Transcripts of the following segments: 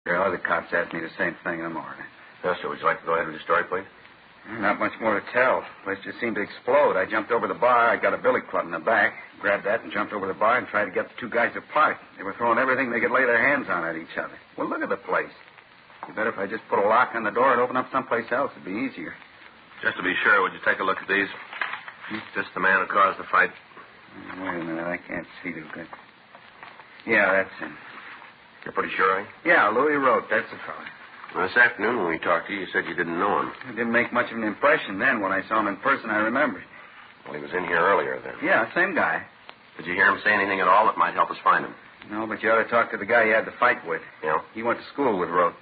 There, other cops asked me the same thing in the morning. So would you like to go ahead with your story, please? Not much more to tell. The place just seemed to explode. I jumped over the bar. I got a billy club in the back, grabbed that and jumped over the bar and tried to get the two guys apart. They were throwing everything they could lay their hands on at each other. Well, look at the place. You bet if I just put a lock on the door and open up someplace else, it'd be easier. Just to be sure, would you take a look at these? Just the man who caused the fight. Wait a minute. I can't see too good. Yeah, that's him. You're pretty sure, eh? Yeah, Louis Rote. That's the fellow. Well, this afternoon when we talked to you, you said you didn't know him. It didn't make much of an impression then. When I saw him in person, I remembered. Well, he was in here earlier then. Yeah, same guy. Did you hear him say anything at all that might help us find him? No, but you ought to talk to the guy you had the fight with. Yeah? He went to school with Rote.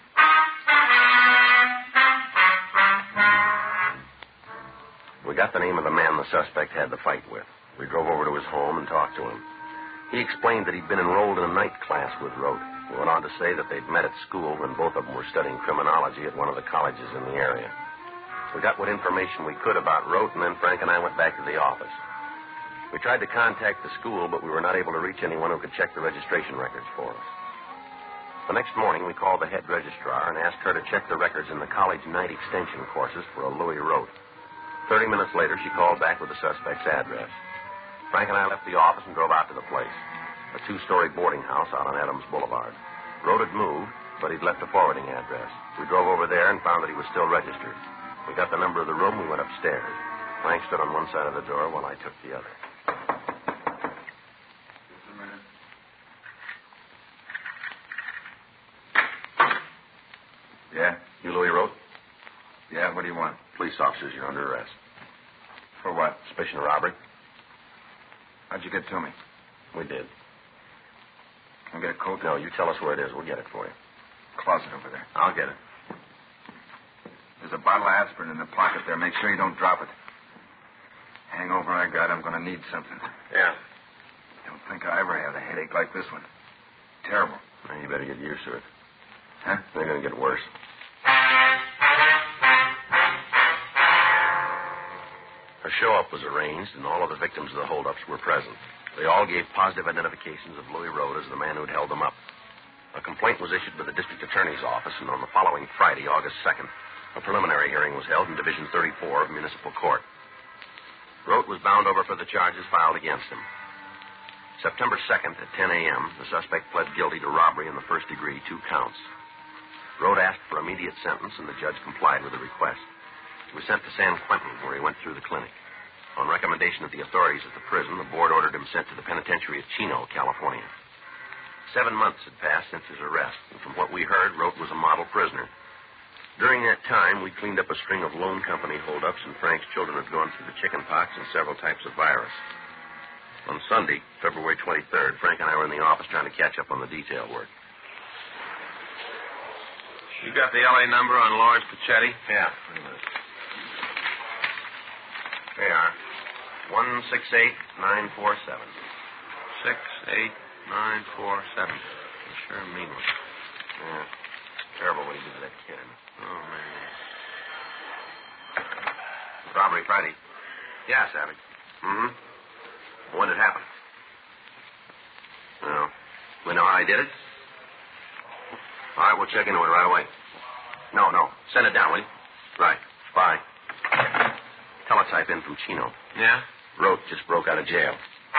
We got the name of the man the suspect had the fight with. We drove over to his home and talked to him. He explained that he'd been enrolled in a night class with Rote. He went on to say that they'd met at school when both of them were studying criminology at one of the colleges in the area. We got what information we could about Rote, and then Frank and I went back to the office. We tried to contact the school, but we were not able to reach anyone who could check the registration records for us. The next morning, we called the head registrar and asked her to check the records in the college night extension courses for a Louis Rote. 30 minutes later, she called back with the suspect's address. Frank and I left the office and drove out to the place, a two-story boarding house out on Adams Boulevard. Rote had moved, but he'd left a forwarding address. We drove over there and found that he was still registered. We got the number of the room. We went upstairs. Frank stood on one side of the door while I took the other. Just a minute. Yeah? You Louis Rote? Yeah, what do you want? Police officers, you're under arrest. For what? Suspicion of robbery? How'd you get to me? We did. Can I get a coat? No, you tell us where it is. We'll get it for you. Closet over there. I'll get it. There's a bottle of aspirin in the pocket there. Make sure you don't drop it. Hangover I got, I'm going to need something. Yeah. Don't think I ever had a headache like this one. Terrible. Well, you better get used to it. Huh? They're going to get worse. A show-up was arranged, and all of the victims of the holdups were present. They all gave positive identifications of Louis Rote as the man who'd held them up. A complaint was issued by the district attorney's office, and on the following Friday, August 2nd, a preliminary hearing was held in Division 34 of Municipal Court. Rote was bound over for the charges filed against him. September 2nd at 10 a.m., the suspect pled guilty to robbery in the first degree, 2 counts. Rote asked for immediate sentence, and the judge complied with the request. He was sent to San Quentin, where he went through the clinic. On recommendation of the authorities at the prison, the board ordered him sent to the penitentiary at Chino, California. 7 months had passed since his arrest, and from what we heard, Rote was a model prisoner. During that time, we cleaned up a string of loan company holdups, and Frank's children had gone through the chicken pox and several types of virus. On Sunday, February 23rd, Frank and I were in the office trying to catch up on the detail work. You got the L.A. number on Lawrence Pachetti? Yeah. There you are. 168947. 68947. Sure mean one. Yeah. Terrible what he did to that kid. Oh, man. Robbery Friday. Yeah, Savage. Mm-hmm. When did it happen? No. We know how he did it? All right, we'll check into it right away. No. Send it down, will you? Right. Bye. Teletype in from Chino. Yeah? Rote just broke out of jail.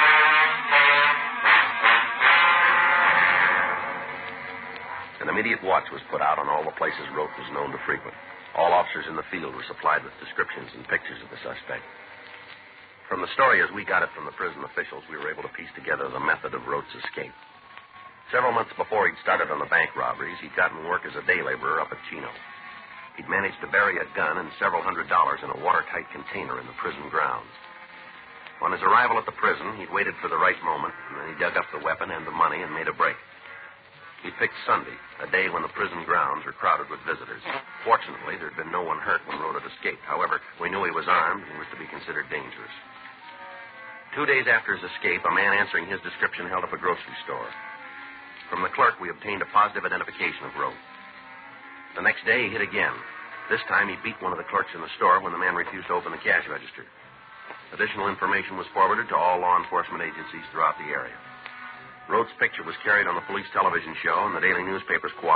An immediate watch was put out on all the places Rote was known to frequent. All officers in the field were supplied with descriptions and pictures of the suspect. From the story as we got it from the prison officials, we were able to piece together the method of Rote's escape. Several months before he'd started on the bank robberies, he'd gotten work as a day laborer up at Chino. He'd managed to bury a gun and several $100s in a watertight container in the prison grounds. On his arrival at the prison, he'd waited for the right moment, and then he dug up the weapon and the money and made a break. He picked Sunday, a day when the prison grounds were crowded with visitors. Fortunately, there'd been no one hurt when Rote had escaped. However, we knew he was armed and was to be considered dangerous. 2 days after his escape, a man answering his description held up a grocery store. From the clerk, we obtained a positive identification of Rote. The next day, he hit again. This time, he beat one of the clerks in the store when the man refused to open the cash register. Additional information was forwarded to all law enforcement agencies throughout the area. Rote's picture was carried on the police television show, and the daily newspapers cooperated.